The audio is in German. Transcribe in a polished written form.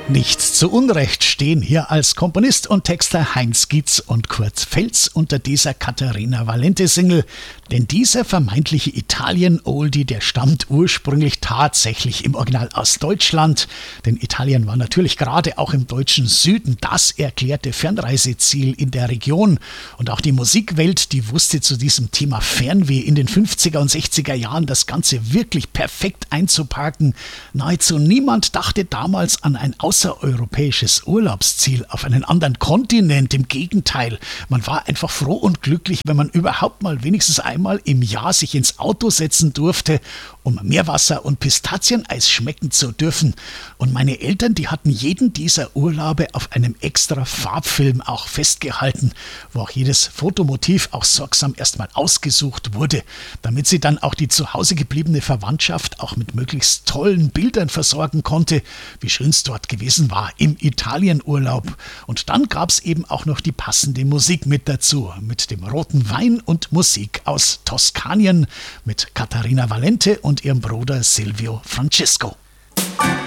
Nicht zu Unrecht stehen hier als Komponist und Texter Heinz Gietz und Kurt Feltz unter dieser Caterina Valente-Single, denn dieser vermeintliche Italien-Oldie, der stammt ursprünglich tatsächlich im Original aus Deutschland, denn Italien war natürlich gerade auch im deutschen Süden das erklärte Fernreiseziel in der Region und auch die Musikwelt, die wusste zu diesem Thema Fernweh in den 50er und 60er Jahren das Ganze wirklich perfekt einzupacken. Nahezu niemand dachte damals an ein außereuropäisches Urlaubsziel auf einen anderen Kontinent. Im Gegenteil, man war einfach froh und glücklich, wenn man überhaupt mal wenigstens einmal im Jahr sich ins Auto setzen durfte, um Meerwasser und Pistazieneis schmecken zu dürfen. Und meine Eltern, die hatten jeden dieser Urlaube auf einem extra Farbfilm auch festgehalten, wo auch jedes Fotomotiv auch sorgsam erstmal ausgesucht wurde, damit sie dann auch die zu Hause gebliebene Verwandtschaft auch mit möglichst tollen Bildern versorgen konnte, wie schön es dort gewesen war im Italienurlaub. Und dann gab es eben auch noch die passende Musik mit dazu, mit dem roten Wein und Musik aus Toskanien, mit Caterina Valente und ihrem Bruder Silvio Francesco.